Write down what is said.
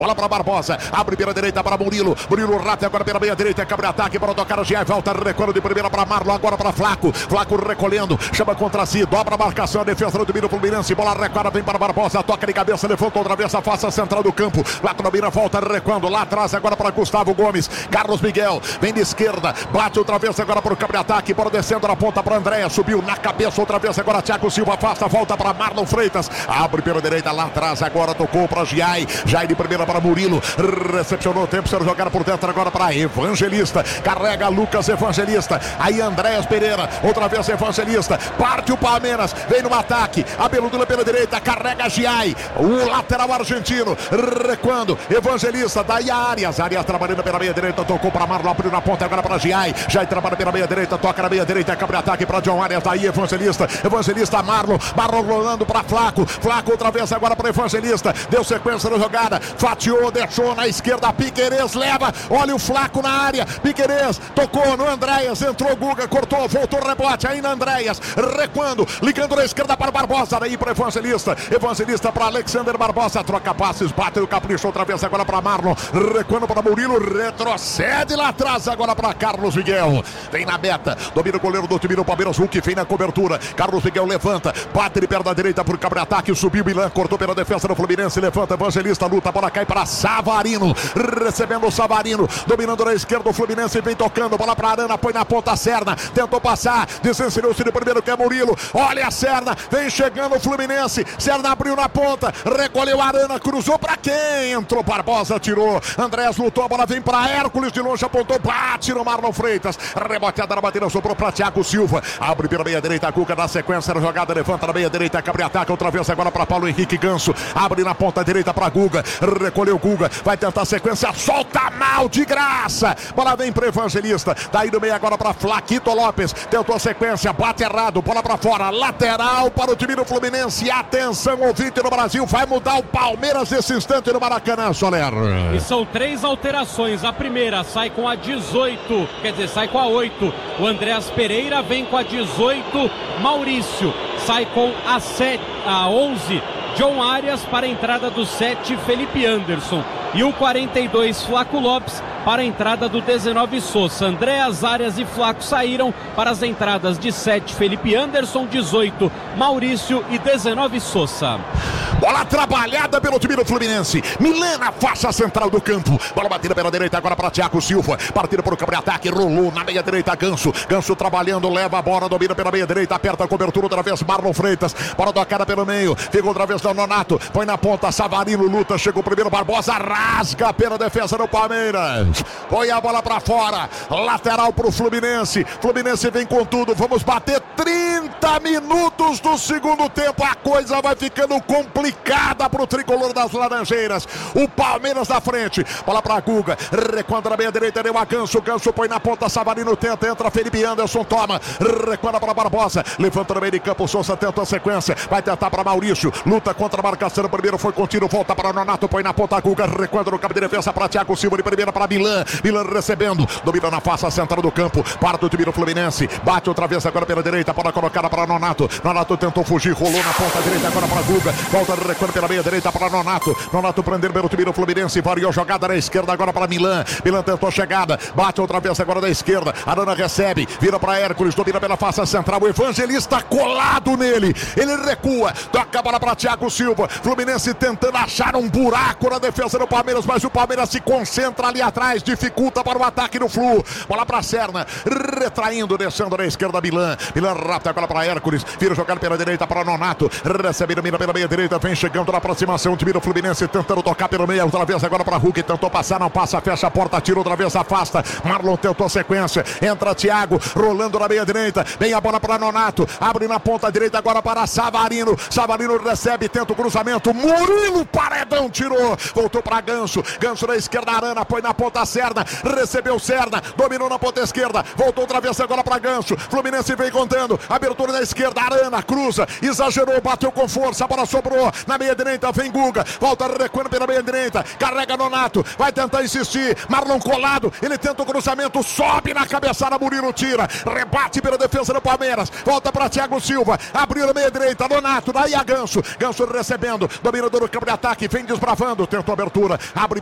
Bola para Barbosa, abre pela direita para Murilo rata agora pela meia direita, cabre ataque para tocar o Giai, volta recuando de primeira para Marlon, agora para Flaco recolhendo, chama contra si, dobra a marcação, a defesa do domínio Fluminense, bola recuada, vem para Barbosa, toca de cabeça, levanta outra vez a face central do campo, lá para Mira, volta recuando, lá atrás agora para Gustavo Gomes, Carlos Miguel, vem de esquerda, bate outra vez agora para o cabre ataque, bola descendo na ponta para Andréa, subiu na cabeça outra vez agora Thiago Silva, afasta, volta para Marlon Freitas, abre pela direita, lá atrás agora tocou para Giai de primeira para Murilo, recepcionou o tempo, sendo jogado por dentro agora para Evangelista, carrega Lucas Evangelista, aí Andréas Pereira, outra vez Evangelista, parte o Palmeiras, vem no ataque, Abeludula pela direita, carrega Giai, o lateral argentino, recuando, Evangelista, daí Arias trabalhando pela meia direita, tocou para Marlon, abriu na ponta agora para Giai trabalha pela meia direita, toca na meia direita, cabre ataque para John Arias, daí Evangelista, Marlon rolando para Flaco outra vez agora para Evangelista, deu sequência na jogada, fatiou, deixou na esquerda, Piquerez leva, olha o Flaco na área, Piquerez tocou no Andréas, entrou Guga, cortou, voltou rebote, ainda Andréas, recuando, ligando na esquerda para Barbosa, daí para Evangelista para Alexander Barbosa, troca passes, bate o capricho, outra vez agora para Marlon, recuando para Murilo, retrocede lá atrás agora para Carlos Miguel, vem na meta, domina o goleiro do time do Palmeiras, Hulk vem na cobertura, Carlos Miguel levanta, bate de perna direita por cabre-ataque, subiu Milan, cortou pela defesa do Fluminense, levanta, Evangelista, luta, a bola cai para Savarino, recebendo o Savarino, dominando na esquerda o Fluminense, vem tocando, bola para Arana, põe na ponta a Serna, tentou passar, desensinou-se de primeiro que é Murilo, olha a Serna, vem chegando o Fluminense, Serna abriu na ponta, recolheu a Arana, cruzou para quem? Entrou Barbosa, tirou, Andréas lutou, a bola vem para Hércules, de longe apontou, bate no Marlon Freitas, reboteada na batida, sobrou para Thiago Silva, abre pela meia direita, a Cuca na sequência, na jogada, levanta na meia direita, cabre ataque, outra vez agora para Paulo Henrique Ganso, abre na ponta direita para Guga, recolheu Guga, vai tentar a sequência, solta mal de graça, bola vem para Evangelista, daí no meio agora para Flaquito Lopes, tentou a sequência, bate errado, bola para fora, lateral para o time do Fluminense, atenção ouvinte no Brasil, vai mudar o Palmeiras nesse instante no Maracanã, Soler. E são 3 alterações, a primeira sai com a 18, quer dizer, sai com a 8, o Andréas Pereira vem com a 18, Maurício, sai com a 11, John Arias para a entrada do 7, Felipe Anderson. E o 42, Flaco Lopes, para a entrada do 19, Sousa. Andréas, Arias e Flaco saíram para as entradas de 7, Felipe Anderson, 18, Maurício e 19, Sousa. Bola trabalhada pelo time do Fluminense. Milena, faixa central do campo. Bola batida pela direita agora para Thiago Silva. Partida para o cabre-ataque, rolou na meia direita Ganso. Ganso trabalhando, leva a bola, domina pela meia direita, aperta a cobertura outra vez Marlon Freitas. Bola tocada pelo meio, fica outra vez no Nonato. Põe na ponta, Savarino luta, chegou primeiro Barbosa, rasga pela defesa do Palmeiras. Põe a bola para fora. Lateral para o Fluminense. Fluminense vem com tudo. Vamos bater 30 minutos do segundo tempo. A coisa vai ficando complicada para o tricolor das Laranjeiras. O Palmeiras na frente. Bola para Guga. Recuando na meia direita. Deu a Ganso. Ganso põe na ponta. Savarino tenta. Entra Felipe Anderson. Toma. Recuando para Barbosa. Levanta no meio de campo. Sousa tenta a sequência. Vai tentar para Maurício. Luta contra a marcação. Primeiro foi contínuo. Volta para Nonato. Põe na ponta Guga. Recuando no campo de defesa para Thiago Silva. De primeira para Milan. Milan recebendo. Domina na face central do campo. Parte o time do Fluminense. Bate outra vez agora pela direita. Bola colocada para Nonato. Nonato tentou fugir. Rolou na ponta direita agora para Guga. Volta recuando pela meia direita para Nonato. Nonato prender pelo time do Fluminense. Variou jogada na esquerda agora para Milan. Milan tentou a chegada. Bate outra vez agora da esquerda. Arana recebe. Vira para Hércules. Domina pela face central. O Evangelista colado nele. Ele recua. Toca a bola para Thiago Silva. Fluminense tentando achar um buraco na defesa do Palmeiras. Mas o Palmeiras se concentra ali atrás. Dificulta para o ataque do Flu. Bola para Serna. Retraindo. Descendo na esquerda Milan. Milan rapta agora para Hércules. Vira jogada pela direita para Nonato. Recebe, domina pela meia direita. Vem chegando na aproximação. O time do Fluminense tentando tocar pelo meio. Outra vez agora para Hulk. Tentou passar, não passa. Fecha a porta. Tira outra vez, afasta. Marlon tentou a sequência. Entra Thiago. Rolando na meia direita. Vem a bola para Nonato. Abre na ponta direita agora para Savarino. Savarino recebe. Tenta o cruzamento. Murilo Paredão tirou. Voltou para Ganso. Ganso na esquerda. Arana põe na ponta Serna. Recebeu Serna. Dominou na ponta esquerda. Voltou outra vez agora para Ganso. Fluminense vem contando. Abertura na esquerda. Arana cruza. Exagerou. Bateu com força. A bola sobrou. na meia direita vem Guga, volta recuando pela meia direita, carrega Nonato, vai tentar insistir, Marlon colado, ele tenta o cruzamento, sobe na cabeçada, Murilo tira, rebate pela defesa do Palmeiras, volta para Thiago Silva, abriu na meia direita, Nonato, daí a Ganso recebendo, dominador do campo de ataque, vem desbravando, tentou abertura, abre